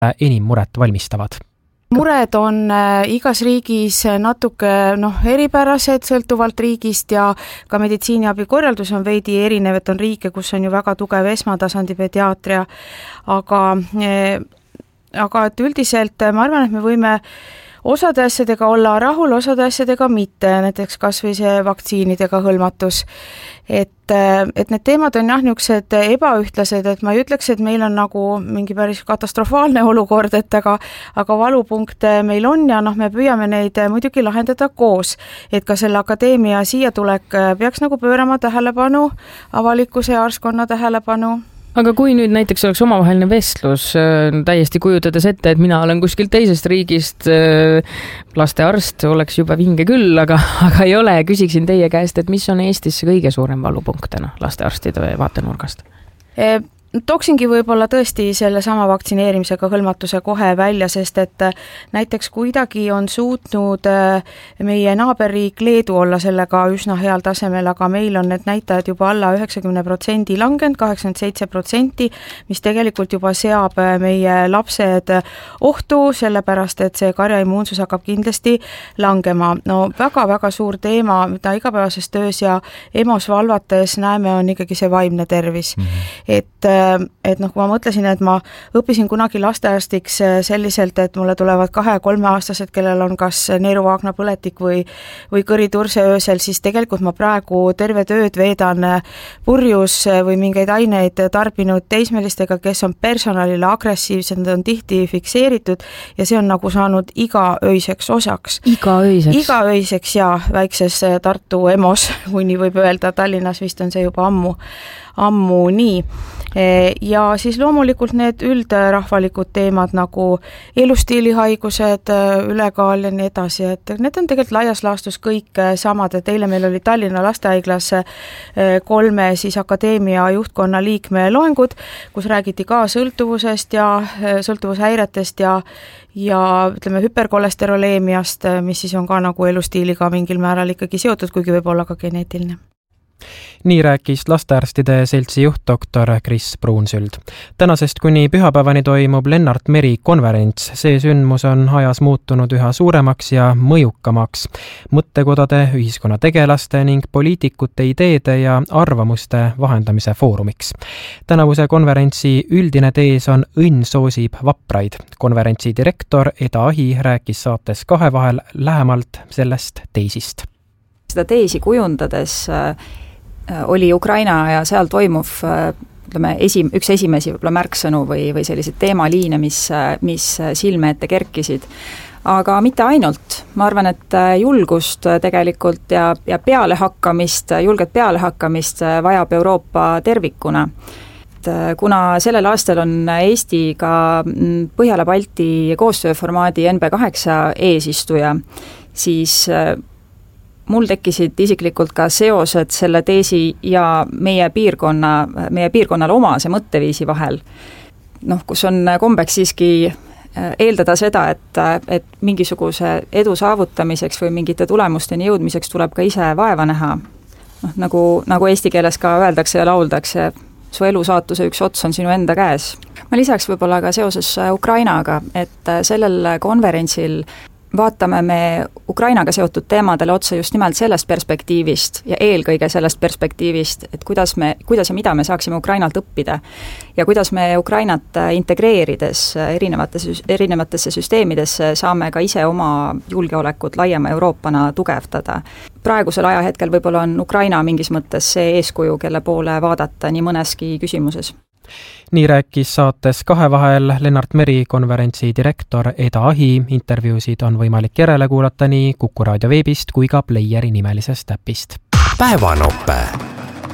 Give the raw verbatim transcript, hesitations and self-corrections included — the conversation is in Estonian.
enim muret valmistavad? Mured on igas riigis natuke noh, eripärased sõltuvalt riigist ja ka meditsiiniabi korraldus on veidi erinev, et on riike, kus on ju väga tugev esmatasandi pediaatria, aga, aga et üldiselt ma arvan, et me võime osade asjadega olla rahul, osade asjadega mitte, näiteks kas või see vaktsiinidega hõlmatus. Et, et need teemad on jah niisugused ebaühtlased, et ma ei ütleks, et meil on nagu mingi päris katastrofaalne olukord, et aga, aga valupunkte meil on ja noh, me püüame neid muidugi lahendada koos. Et ka selle akadeemia siia tulek peaks nagu pöörama tähelepanu, avalikkuse ja arskonna tähelepanu. Aga kui nüüd näiteks oleks omavaheline vestlus, täiesti kujutades ette, et mina olen kuskil teisest riigist, lastearst oleks juba vinge küll, aga, aga ei ole, küsiksin teie käest, et mis on Eestis kõige suurem valupunktena lastearstide vaatenurgast? E Tooksingi võib-olla tõesti selle sama vaktsineerimisega hõlmatuse kohe välja, sest et näiteks kuidagi on suutnud meie naaberriik Leedu olla sellega üsna heal tasemel, aga meil on need näitajad juba alla üheksakümmend protsenti langenud, kaheksakümmend seitse protsenti, mis tegelikult juba seab meie lapsed ohtu, sellepärast et see karjaimmuunsus hakkab kindlasti langema. No väga-väga suur teema, mida igapäevases töös ja EMO-s valvates näeme, on ikkagi see vaimne tervis. Mm-hmm. Et et noh, kui ma mõtlesin, et ma õppisin kunagi lastearstiks selliselt, et mulle tulevad kahe-kolme aastased, kellel on kas neeruvaagna põletik või, või kõriturse öösel, siis tegelikult ma praegu terve tööd veedan purjus või mingeid aineid tarbinud teismelistega, kes on personalile agressiivsed, need on tihti fikseeritud ja see on nagu saanud igaöiseks osaks. Igaöiseks? Igaöiseks ja väikses Tartu EMO-s, kui nii võib öelda, Tallinnas vist on see juba ammu, ammu nii. Ja siis loomulikult need üldrahvalikud teemad nagu elustiilihaigused, ülekaal ja nii edasi, et need on tegelikult laias laastus kõik samad, et eile meil oli Tallinna lastehaiglas kolme siis akadeemia juhtkonna liikme loengud, kus räägiti ka sõltuvusest ja sõltuvushäiretest ja ja ütleme hüperkolesteroleemiast, mis siis on ka nagu elustiiliga mingil määral ikkagi seotud, kuigi võib olla ka geneetiline. Nii rääkis lastearstide seltsi juht doktor Kris Pruunsüld. Tänasest kuni pühapäevani toimub Lennart Meri konverents. See sündmus on ajas muutunud üha suuremaks ja mõjukamaks. Mõttekodade, ühiskonna tegelaste ning poliitikute ideede ja arvamuste vahendamise foorumiks. Tänavuse konverentsi üldine tees on õnn soosib vapraid. Konverentsi direktor Eda Ahi rääkis saates Kahevahel lähemalt sellest teisist. Seda teesi kujundades oli Ukraina ja seal toimuv ütleme, esi, üks esimesi võib-olla märksõnu või, või sellised teemaliine, mis, mis silme ette kerkisid. Aga mitte ainult. Ma arvan, et julgust tegelikult ja, ja pealehakkamist, julget pealehakkamist vajab Euroopa tervikuna. Kuna sellel aastal on Eesti ka Põhjala-Balti koostööformaadi N B kaheksa eesistuja, siis mul tekkisid isiklikult ka seosed selle teesi ja meie piirkonna, meie piirkonnale omase mõtteviisi vahel. Noh, kus on kombeks siiski eeldada seda, et, et mingisuguse edu saavutamiseks või mingite tulemusteni jõudmiseks tuleb ka ise vaeva näha. Noh, nagu, nagu eesti keeles ka öeldakse ja lauldakse, su elu saatuse üks ots on sinu enda käes. Ma lisaks võib-olla ka seoses Ukrainaga, et sellel konverentsil vaatame me Ukrainaga seotud teemadele otsa just nimelt sellest perspektiivist ja eelkõige sellest perspektiivist, et kuidas, me, kuidas ja mida me saaksime Ukrainalt õppida ja kuidas me Ukrainat integreerides erinevatesse, erinevatesse süsteemidesse saame ka ise oma julgeolekut laiema Euroopana tugevdada. Praegusel ajahetkel võib-olla on Ukraina mingis mõttes see eeskuju, kelle poole vaadata nii mõneski küsimuses. Nii rääkis saates Kahevahel Lennart Meri konverentsi direktor Eda Ahi. Intervjuusid on võimalik järele kuulata nii Kuku raadio veebist kui ka Playeri nimelisest äpist. Päevanope.